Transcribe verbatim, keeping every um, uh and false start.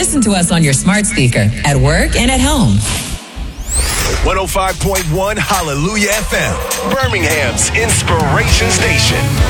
listen to us on your smart speaker, at work, and at home. one oh five point one Hallelujah F M, Birmingham's inspiration station.